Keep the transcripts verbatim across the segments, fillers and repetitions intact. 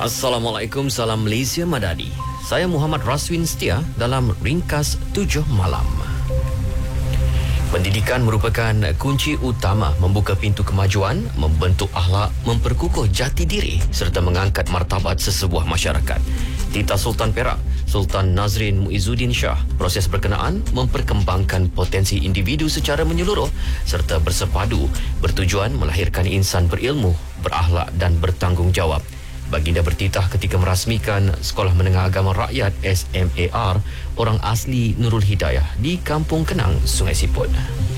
Assalamualaikum, salam Malaysia Madani. Saya Muhammad Raswin Setia dalam Ringkas tujuh Malam. Pendidikan merupakan kunci utama membuka pintu kemajuan, membentuk akhlak, memperkukuh jati diri serta mengangkat martabat sesebuah masyarakat. Tita Sultan Perak, Sultan Nazrin Muizzuddin Shah, proses berkenaan memperkembangkan potensi individu secara menyeluruh serta bersepadu bertujuan melahirkan insan berilmu, berakhlak dan bertanggungjawab. Baginda bertitah ketika merasmikan Sekolah Menengah Agama Rakyat S M A R orang asli Nurul Hidayah di Kampung Kenang, Sungai Siput.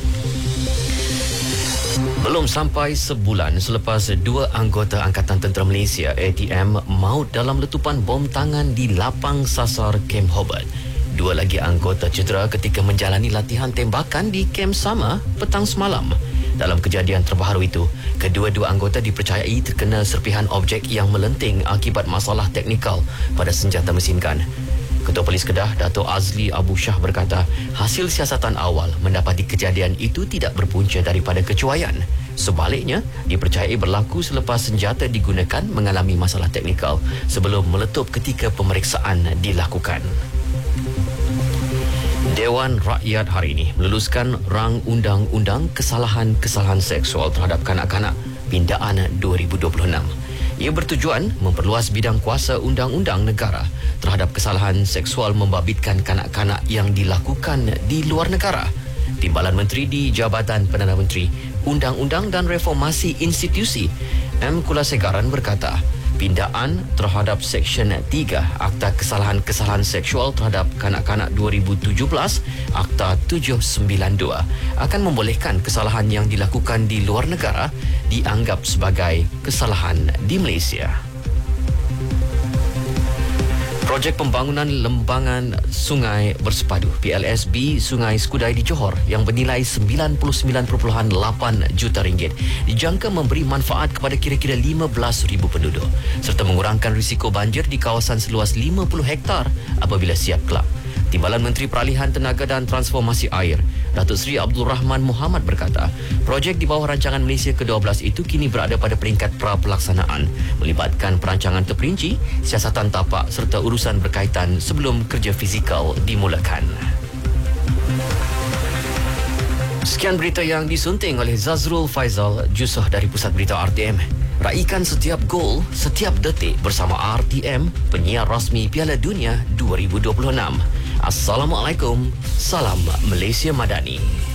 Belum sampai sebulan selepas dua anggota Angkatan Tentera Malaysia A T M maut dalam letupan bom tangan di lapang sasar Kem Hobart. Dua lagi anggota cedera ketika menjalani latihan tembakan di kem sama petang semalam. Dalam kejadian terbaru itu, kedua-dua anggota dipercayai terkena serpihan objek yang melenting akibat masalah teknikal pada senjata mesin gun. Ketua Polis Kedah, Dato' Azli Abu Shah berkata, hasil siasatan awal mendapati kejadian itu tidak berpunca daripada kecuaian. Sebaliknya, dipercayai berlaku selepas senjata digunakan mengalami masalah teknikal sebelum meletup ketika pemeriksaan dilakukan. Dewan Rakyat hari ini meluluskan rang undang-undang kesalahan-kesalahan seksual terhadap kanak-kanak pindaan dua ribu dua puluh enam. Ia bertujuan memperluas bidang kuasa undang-undang negara terhadap kesalahan seksual membabitkan kanak-kanak yang dilakukan di luar negara. Timbalan Menteri di Jabatan Perdana Menteri, Undang-Undang dan Reformasi Institusi M. Kulasegaran berkata, pindaan terhadap Seksyen tiga Akta Kesalahan-Kesalahan Seksual terhadap Kanak-kanak dua ribu tujuh belas Akta tujuh sembilan dua akan membolehkan kesalahan yang dilakukan di luar negara dianggap sebagai kesalahan di Malaysia. Projek pembangunan lembangan sungai bersepadu P L S B Sungai Skudai di Johor yang bernilai sembilan puluh sembilan perpuluhan lapan juta ringgit dijangka memberi manfaat kepada kira-kira lima belas ribu penduduk serta mengurangkan risiko banjir di kawasan seluas lima puluh hektar apabila siap kelak. Timbalan Menteri Peralihan Tenaga dan Transformasi Air, Datuk Seri Abdul Rahman Muhammad berkata, projek di bawah rancangan Malaysia ke dua belas itu kini berada pada peringkat pra-pelaksanaan, melibatkan perancangan terperinci, siasatan tapak serta urusan berkaitan sebelum kerja fizikal dimulakan. Sekian berita yang disunting oleh Zazrul Faizal, Jusoh dari Pusat Berita R T M. Raikan setiap gol, setiap detik bersama R T M, penyiar rasmi Piala Dunia dua ribu dua puluh enam. Assalamualaikum, salam Malaysia Madani.